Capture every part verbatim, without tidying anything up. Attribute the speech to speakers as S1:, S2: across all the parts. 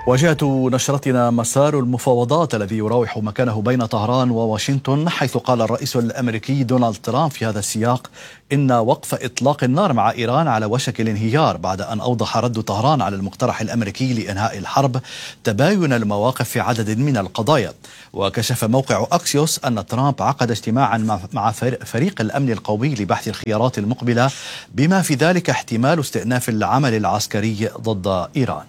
S1: واجهة نشرتنا مسار المفاوضات الذي يراوح مكانه بين طهران وواشنطن، حيث قال الرئيس الأمريكي دونالد ترامب في هذا السياق إن وقف إطلاق النار مع إيران على وشك الانهيار، بعد أن أوضح رد طهران على المقترح الأمريكي لإنهاء الحرب تباين المواقف في عدد من القضايا. وكشف موقع أكسيوس أن ترامب عقد اجتماعا مع فريق الأمن القومي لبحث الخيارات المقبلة، بما في ذلك احتمال استئناف العمل العسكري ضد إيران.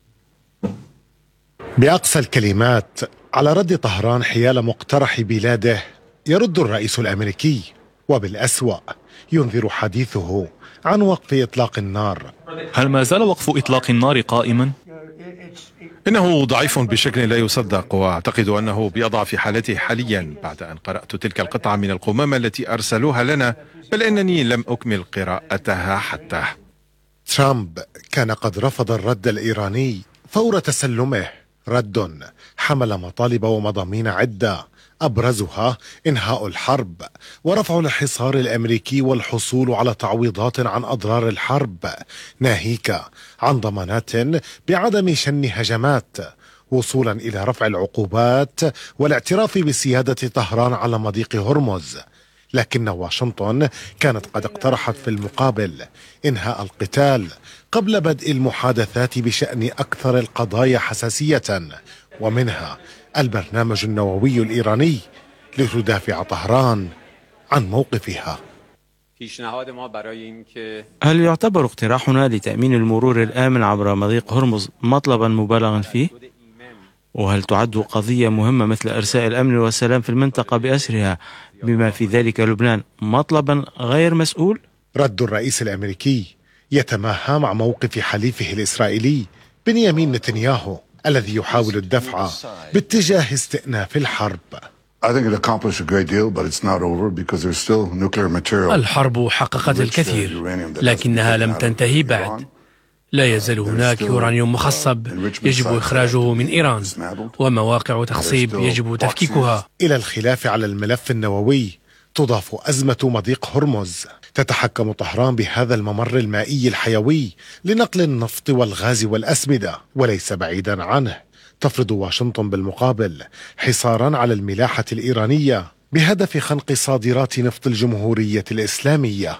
S2: بأقصى الكلمات على رد طهران حيال مقترح بلاده يرد الرئيس الأمريكي، وبالأسوأ ينذر حديثه عن وقف إطلاق النار.
S3: هل ما زال وقف إطلاق النار قائما؟
S4: إنه ضعيف بشكل لا يصدق، وأعتقد أنه بأضعف حالته حاليا بعد أن قرأت تلك القطعة من القمامة التي أرسلوها لنا، بل أنني لم أكمل قراءتها حتى.
S2: ترامب كان قد رفض الرد الإيراني فور تسلمه، رد حمل مطالب ومضامين عدة، أبرزها إنهاء الحرب ورفع الحصار الأمريكي والحصول على تعويضات عن أضرار الحرب، ناهيك عن ضمانات بعدم شن هجمات، وصولا إلى رفع العقوبات والاعتراف بسيادة طهران على مضيق هرمز. لكن واشنطن كانت قد اقترحت في المقابل إنهاء القتال قبل بدء المحادثات بشأن أكثر القضايا حساسية، ومنها البرنامج النووي الإيراني، لتدافع طهران عن موقفها.
S5: هل يعتبر اقتراحنا لتأمين المرور الآمن عبر مضيق هرمز مطلبا مبالغا فيه؟ وهل تعد قضية مهمة مثل إرساء الأمن والسلام في المنطقة بأسرها بما في ذلك لبنان مطلبا غير مسؤول؟
S2: رد الرئيس الأمريكي يتماهى مع موقف حليفه الإسرائيلي بنيامين نتنياهو الذي يحاول الدفع باتجاه استئناف الحرب.
S6: الحرب حققت الكثير، لكنها لم تنتهي بعد. لا يزال هناك يورانيوم مخصب يجب إخراجه من إيران، ومواقع تخصيب يجب تفكيكها.
S2: إلى الخلاف على الملف النووي تضاف أزمة مضيق هرمز. تتحكم طهران بهذا الممر المائي الحيوي لنقل النفط والغاز والأسمدة، وليس بعيدا عنه تفرض واشنطن بالمقابل حصارا على الملاحة الإيرانية بهدف خنق صادرات نفط الجمهورية الإسلامية.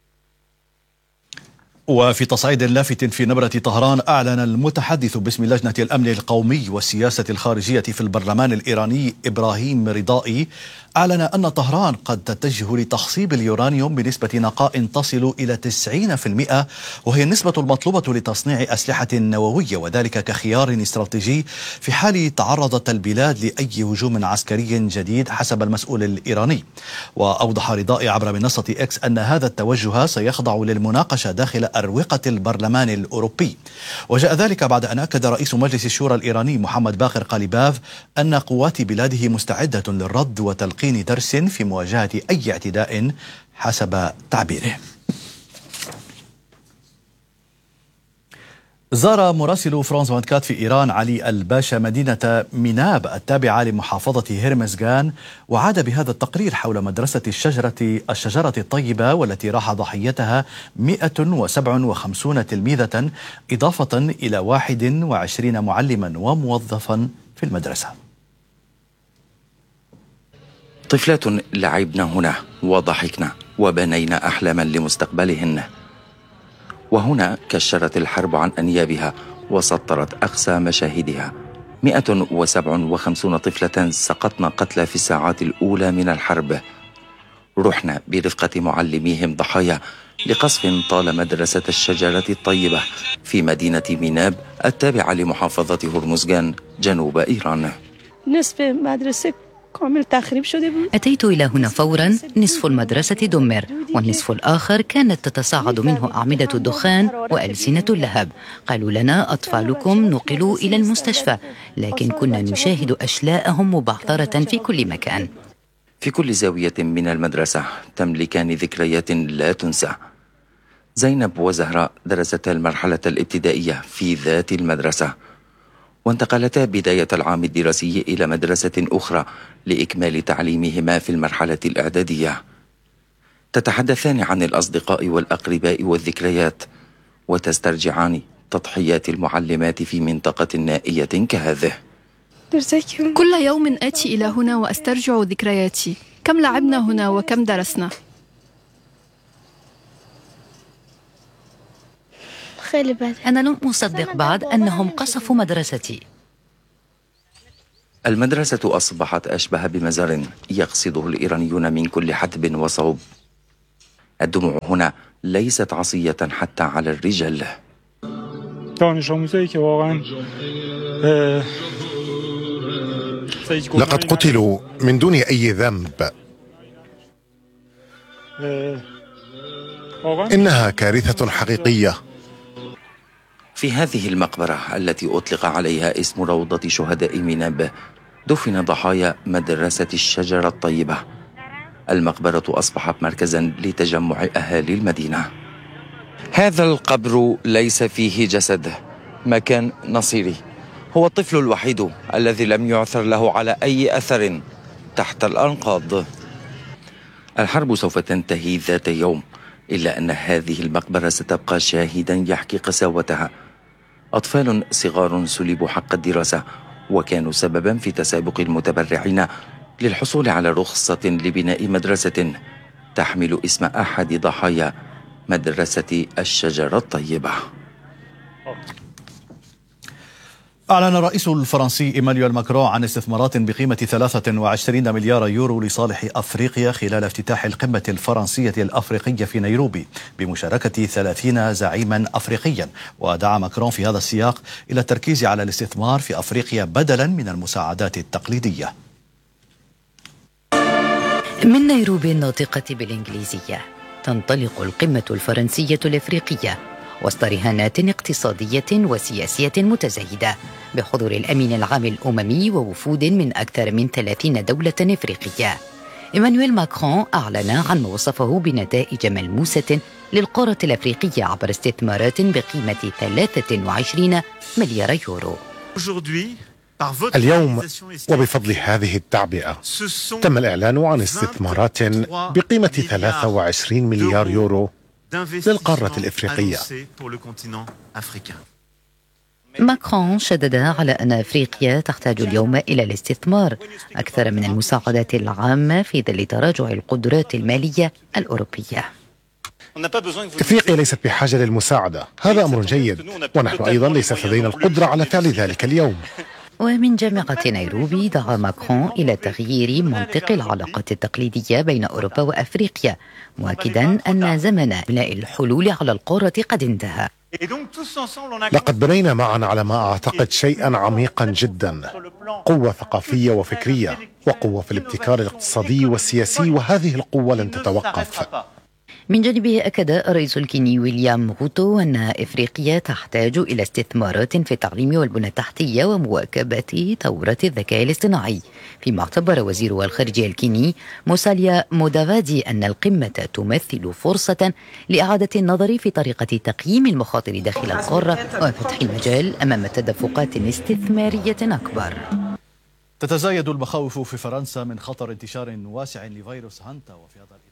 S1: وفي تصعيد لافت في نبرة طهران، أعلن المتحدث باسم لجنة الأمن القومي والسياسة الخارجية في البرلمان الإيراني إبراهيم رضائي، أعلن أن طهران قد تتجه لتخصيب اليورانيوم بنسبة نقاء تصل إلى تسعين بالمئة، وهي النسبة المطلوبة لتصنيع أسلحة نووية، وذلك كخيار استراتيجي في حال تعرضت البلاد لأي هجوم عسكري جديد حسب المسؤول الإيراني. وأوضح رضائي عبر منصة إكس أن هذا التوجه سيخضع للمناقشة داخل أروقة البرلمان الأوروبي، وجاء ذلك بعد أن أكد رئيس مجلس الشورى الإيراني محمد باقر قاليباف أن قوات بلاده مستعدة للرد وتلقين درس في مواجهة أي اعتداء حسب تعبيره. زار مراسل فرانس أربعة وعشرين في إيران علي الباشا مدينة ميناب التابعة لمحافظة هرمزغان، وعاد بهذا التقرير حول مدرسة الشجرة الشجرة الطيبة والتي راح ضحيتها مئة وسبعة وخمسين تلميذة، إضافة إلى واحد وعشرين معلما وموظفا في المدرسة.
S7: طفلات لعبنا هنا وضحكنا وبنينا أحلاما لمستقبلهن، وهنا كشرت الحرب عن أنيابها وسطرت أقسى مشاهدها. مئة وسبعة وخمسين طفلة سقطن قتلى في الساعات الأولى من الحرب، رحنا برفقة معلميهم ضحايا لقصف طال مدرسة الشجرة الطيبة في مدينة ميناب التابعة لمحافظة هرمزغان جنوب إيران.
S8: نصف مدرسة
S9: أتيت إلى هنا فورا، نصف المدرسة دمر والنصف الآخر كانت تتصاعد منه أعمدة الدخان وألسنة اللهب. قالوا لنا أطفالكم نقلوا إلى المستشفى، لكن كنا نشاهد أشلاءهم مبعثرة في كل مكان.
S7: في كل زاوية من المدرسة تملكان ذكريات لا تنسى. زينب وزهراء درستا المرحلة الابتدائية في ذات المدرسة، وانتقلتا بداية العام الدراسي إلى مدرسة أخرى لإكمال تعليمهما في المرحلة الإعدادية. تتحدثان عن الأصدقاء والأقرباء والذكريات، وتسترجعان تضحيات المعلمات في منطقة نائية كهذه.
S10: كل يوم آتي إلى هنا وأسترجع ذكرياتي، كم لعبنا هنا وكم درسنا.
S9: أنا لم أصدق بعد أنهم قصفوا مدرستي.
S7: المدرسة أصبحت أشبه بمزار يقصده الإيرانيون من كل حدب وصوب. الدموع هنا ليست عصية حتى على الرجال.
S2: لقد قتلوا من دون أي ذنب. إنها كارثة حقيقية.
S7: في هذه المقبرة التي أطلق عليها اسم روضة شهداء مناب دفن ضحايا مدرسة الشجرة الطيبة. المقبرة أصبحت مركزا لتجمع أهالي المدينة. هذا القبر ليس فيه جسد، مكان نصيري. هو الطفل الوحيد الذي لم يعثر له على أي أثر تحت الأنقاض. الحرب سوف تنتهي ذات يوم، إلا أن هذه المقبرة ستبقى شاهدا يحكي قساوتها. أطفال صغار سلبوا حق الدراسة وكانوا سببا في تسابق المتبرعين للحصول على رخصة لبناء مدرسة تحمل اسم أحد ضحايا مدرسة الشجرة الطيبة.
S1: أعلن الرئيس الفرنسي إيمانويل ماكرون عن استثمارات بقيمة ثلاثة وعشرين مليار يورو لصالح أفريقيا خلال افتتاح القمة الفرنسية الأفريقية في نيروبي بمشاركة ثلاثين زعيما أفريقيا. ودعا ماكرون في هذا السياق إلى التركيز على الاستثمار في أفريقيا بدلا من المساعدات التقليدية.
S9: من نيروبي الناطقة بالإنجليزية تنطلق القمة الفرنسية الأفريقية وسط رهانات اقتصادية وسياسية متزايدة بحضور الأمين العام الأممي ووفود من أكثر من ثلاثين دولة إفريقية. إيمانويل ماكرون أعلن عن ما وصفه بنتائج ملموسة للقارة الأفريقية عبر استثمارات بقيمة ثلاثة وعشرين مليار يورو.
S2: اليوم وبفضل هذه التعبئة تم الإعلان عن استثمارات بقيمة ثلاثة وعشرين مليار يورو للقارة الإفريقية.
S9: ماكرون شدد على أن أفريقيا تحتاج اليوم إلى الاستثمار أكثر من المساعدات العامة في ظل تراجع القدرات المالية الأوروبية.
S2: إفريقيا ليست بحاجة للمساعدة، هذا أمر جيد، ونحن أيضا ليست لدينا القدرة على فعل ذلك اليوم.
S9: ومن جامعة نيروبي دعا ماكرون إلى تغيير منطق العلاقات التقليدية بين أوروبا وأفريقيا، مؤكدا أن زمن بناء الحلول على القارة قد انتهى.
S2: لقد بنينا معا على ما أعتقد شيئا عميقا جدا، قوة ثقافية وفكرية وقوة في الابتكار الاقتصادي والسياسي، وهذه القوة لن تتوقف.
S9: من جانبه أكد الرئيس الكيني ويليام روتو أن إفريقيا تحتاج إلى استثمارات في التعليم والبنى التحتية ومواكبة ثورة الذكاء الاصطناعي، فيما اعتبر وزير الخارجية الكيني موساليا مودافادي أن القمة تمثل فرصة لإعادة النظر في طريقة تقييم المخاطر داخل القارة وفتح المجال أمام تدفقات استثمارية أكبر.
S1: تتزايد المخاوف في فرنسا من خطر انتشار واسع لفيروس هانتا، وفي هذا